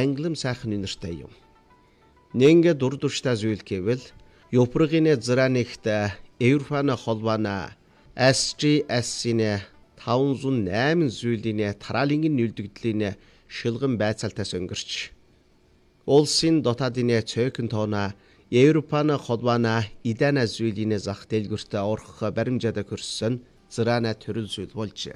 англим сайхан үнэртэй юм. Нэнгэ дурдурштай зүйл гэвэл Европын зранигт Европын холбооны SGS-ийн 508 зүйлийн тараалангийн нөлдөгдлийн шилгэн байцаалтаас өнгөрч улсын дотаадын цөөхөн тоона Европын холбооны идана зүйлийн зах дэлгүүрт орох баримжаад хүрсэн зрана төрөл зүйл болж.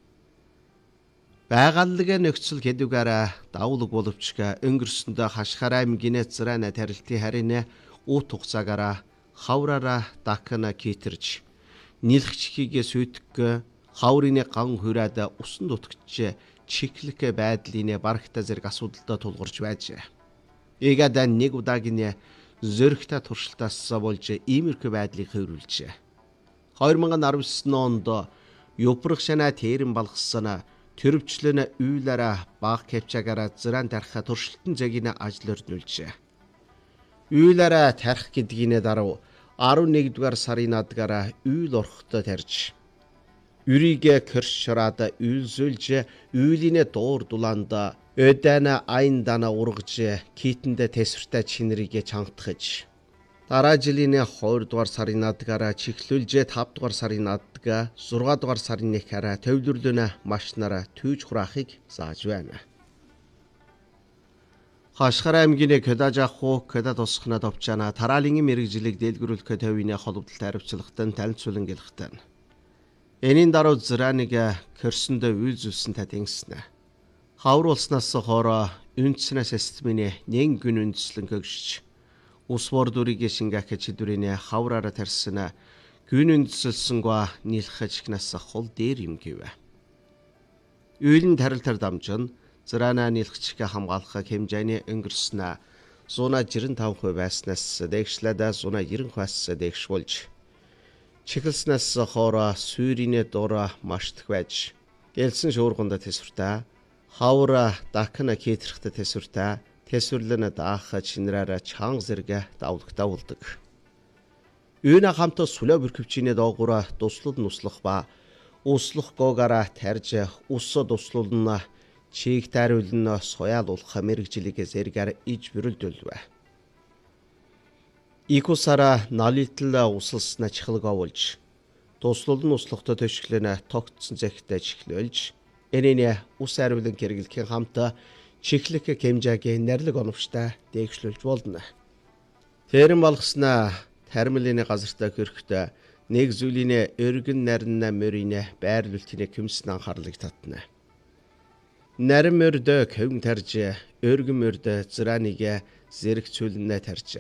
Байгаллаг нөхцөл хэдүүгээр давлаг боловч өнгөрсөндөө хашхараа аймгийн зрана тарилтын харин ут хугацаагаар хавраараа дакна китэрж нилхчхийг сүйтгэх хаврын ган хүрээд усан дутгч чиглэх байдлын барагтай зэрэг асуудалтай тулгарч байж. Ийгээд нэг удаагийн зөрөгтэй туршилтаас болж иймэрхүү байдлыг хөврүүлж. 2019 онд Европ шана тэрэн балгасан төрөвчлөн үйлээрээ баг капчагаар зран тарих туршилтын зэгийн ажлаар нүүлж. Үйлээрээ тарих гэдгийн дараа 11-р сарын надгаар үйл орохтой тарж. Үрийгэ кэршраад үйлзүүлж үйлийн дуур дулаанд өдана айн дана ургаж китэндэ тесвэртэй чинэрийг чангатгаж. Дараа жилийн 2-р сарын надгаар чиглүүлж 5-р сарын надгаа 6-р сарын нэхээрээ төвлөрлөн машинаараа түйж хураахыг зааж байна. Хашхар аймгийн Кэдажаху Кэда тосхна товчана тараалангийн мэрэгжлийг дэлгэрүүлэх төвийн холбогдолтой хариуцлагатай танилцуулан гэлхтэн. Энийн дараа зраныг кэрсэндээ үйлзүүлсэн татинснэ. Хавруулснаас хороо үндснэ системийн нэг гүн үндслэн гөгшч. Ус бордурыг шингэх чидүрийн хавраараа тарьсан гүн үндсэлсэнгва нийлхэж гнаас хол дээр юм гэв. Үйлэн тарилтар дамжин зрана нийлхчгээ хамгаалах хэмжээний өнгөрснө 195% байснаас дэгшлээд 190%-аас дэгшүүлж. Чиглэснээс хоороо сүйрийн дураа маштах байж. Гэлсэн шуурганд тесвэртэй хавра дакна китрэхтэй тесвэртэй тесвэрлэн даах чинраараа чанга зэрэг давлагтай болдог. Үүнэ хамт сүлээ бүрхөвчний доогуур дуслал нуслах ба услах гоогараа тарж ус дуслуулна чиг тааруулна соёолуулах мэрэгжлийг зэргээр иж бүрэлдүүлвэ. Икусара налитла усалсна чихлэг оволж дуслал нь услахтай төшглөнө тогтсон зэгтэй чихлүүлж энэний ус ариулан хэрэглэхийн хамт чихлэх хэмжээг нэрлэг оновчтой дээгшлүүлж болно. Тэрэн болгосноо тармилын газартаа хөрөхтэй нэг зүйлийн өргөн нарна мөрийн байрлуултын хүмсэн анхаарлыг татна. Нарийн мөрдө хөвн тарж өргөн мөрдө зраныг зэрэгцүүлнэ тарж.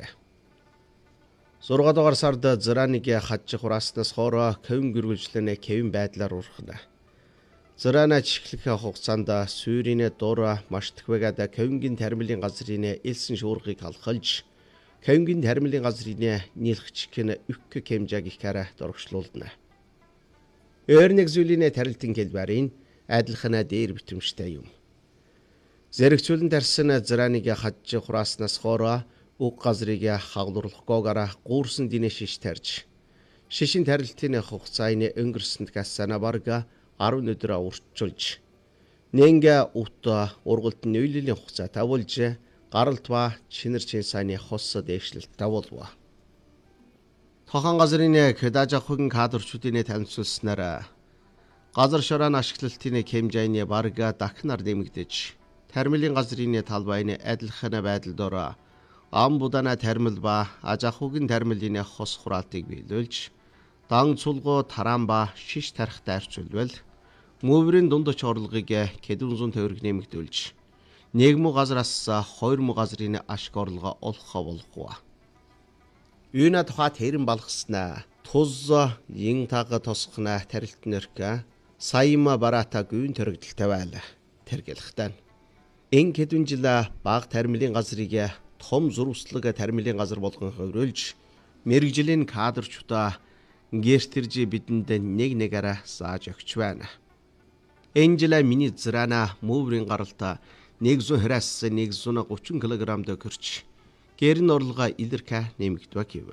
6-р сард зраныг хадж хурааснаас хоороо хөвн гөргөлжлөнэ хэвэн байдлаар урхна. Зрана чихлэх хугацаанд сүйрийн дур маштахвэгэд хөвнгийн тармилын газрын элсэн шуургыг халахлж хөвнгийн тармилын газрын нийлхчих нь үхэх хэмжээг ихээр дургшлуулна. Өөр нэг зүйлийн тарилтын хэлбэрийн адилхан дээр битэмжтэй юм. Зэрэгцүүлэн тарсан зраныг хадж хурааснаас хоороо уг газрыг хаглуулахгүйгээр гуурсан динэ шиш тарж. Шишин тарилтын хугацааны өнгөрсөнд гасана барга 10 өдөр уртчулж. Нэнгэ ут ургалт нөйлөлийн хугацаатай болж гаралт ба чинэр чинсаны хос дээгшлэлттэй болов. Тохон газрын Кэдажахугийн кадрчүүдийн танилцуулснаар газар шороон ашиглалтын хэмжээний барга дахнаар нэмэгдэж, тармилын газрын талбайны адилхан байдалд ам будана тармил ба ажахугийн тармилын хос хураалтыг биелүүлж, дан цулгуу тараан ба шиш тарихтай арчилвал мөврийн дундч орлогыг хэдэн төгрөг нэмэгдүүлж, нэгмүү газраас хоёрмуу газрын ашиг орлого олох болохгүй. Үүнэ тухай тэрэн балгаснаа туз ин тага тосхна тарилтнэрк саяма барата гүн төрөгдөлтэй байла. Тэргэлхтэн. Ин хэдэн жил баг тармилын газрыг том зурвслаг тармилын газар болгон хөврүүлж, мэрэгжлийн кадрчудаа гэртэрж бидэнд нэг-нэгээрээ зааж өгч байна. Энэ жил миний зрана мөврийн гаралта 100-аас 130 кг дөхөрч гэрн орлогоо илэрхэ нэмэгдвэ гэв.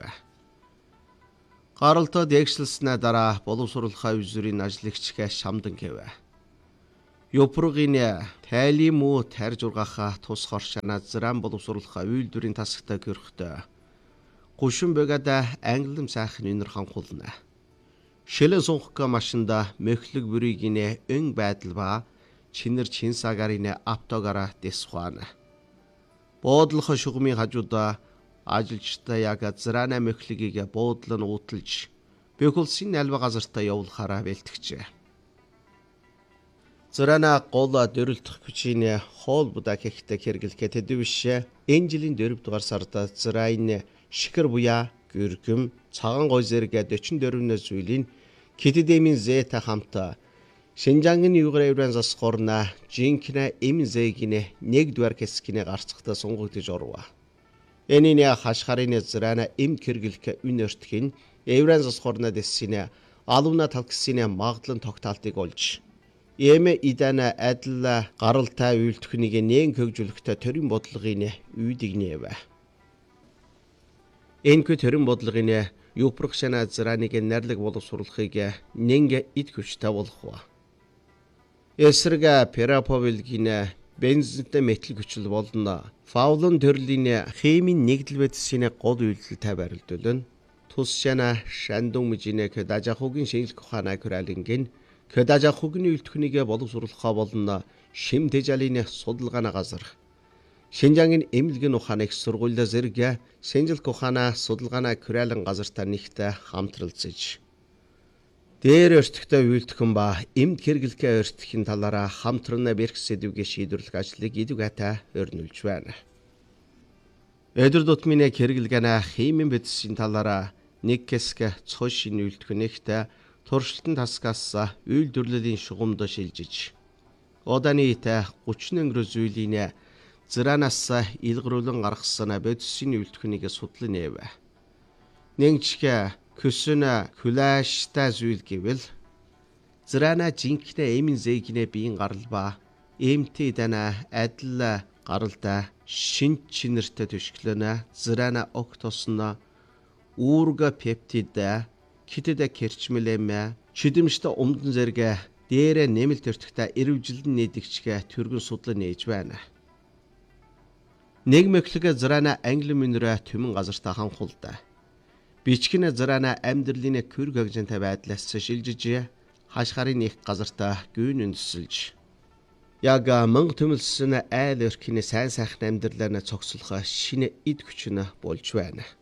Гаралта дээгшилснээ дараа боловсруулахаа үзүрийн ажлагчгээ шамдан гэв. Ёпргийн тайлын муу тарж ургаха тус хоршана зран боловсруулах үйлдвэрийн тасагтай көрөхтэй. Гушин бэгада англим сайхан үнэр ханхулна. Шилэн сунхка машинда мөхлөг бүрийгинэ өн байдал ба чинэр чин сагаринэ автогара дэсхуана. Буудлах шугмын хажуудаа ажилчтай яг зрана мөхлөгийг буудлан ууталж бөхөлсийн альва газартаа явуулахаараа бэлтгэжээ. Зрана гол дөрөлдөх хүчийн хоол будаа хэхтэй хэрэглэхэд төдөвшээ. Энэ жилийн 4 дугаар сард зрайн шикэр буяа гүргэм цагаан гой зэрэг 44 зүйлийн китдемийн зэта хамт Шинжангийн югрейврэн засхорна жинкнэ имзэгинэ 1-р хэсгинэ гарцахтаа сунгагдж орва. Энэний хашхарын зрана им хэрэглэх үнэртхэн эврэн засхорна дэссинэ алуна талксинэ магадлан тогтаалтыг олж Эмэ идана адил гаралтай үйлдвэрийг нээн хөгжүүлэхтэй төрийн бодлогын үйдэгнэв. Энэхүү төрийн бодлогын юпрахшана зраныг нэрлэг боловсруулахыг нэнгэ ид хүчтэй болгох. Эсрэг Пераповилгийн бензинтэй метал хүчил болно. Фаулын төрлийн химийн нэгдэлбэтсийн гол үйлдэлтэй барилдуулна. Тусшана шандун мжинэ дажахугийн шинжлэх ухааны хүрээлэнгийн Кэдажахугийн үйлдвэрийг боловсруулах болно. Шим тэжээлийн судалгааны газар. Шинжангийн эмнэлгийн ухааны их сургууль зэрэг шинжлэх ухааны судалгааны хүрээлэн газартаа нэгтэй хамтралцаж дээр өртөгтэй үйлдвэрхэн ба эмд хэрэглэхээ өртөхийн талаараа хамтран бэрх сэдвийг шийдвэрлэх ажлыг идэвхтэй өрнүүлж байна. Эдэр дутмын хэрэглэгээнэ химийн бэдсийн талаараа нэг хэсэг цошин үйлдвэрнийхтэй туршилтын тасгаас үйлдвэрлэлийн шугамд шилжиж оданы 30 өнгөрөө зүйлийн зранаас илгэрүүлэн гаргасан бэдсийн үйлдвэрнийг судлан нэв. Нэгчгэ küsün küläштэй зүйл гэвэл зрана жинкнэ эмин зээгнэ биеийн гарал ба эмти дана адил гаралтай шин чинэртэй төшгөлөнө зрана октосна үүрга пептид китэдэ керчмэлэмэ чидэмжтэй умдан зэрэг дээрэ нэмэлт өртөгтэй эрвжилэн нэдэгчгэ түргэн судлан нээж байна. Нэг мөхлөг зрана англи мөнрө түмэн газартаа ханхулда. Бичгэн зрана амьдралын көр гагжинтай байдлаас шилжиж хашхарын их газартаа гүйн өндөсөлж яг мөнгө төмөлсөн айл өрхийн сайн сайхан амьдралаа цогцлох шинэ эд хүч нь болж байна.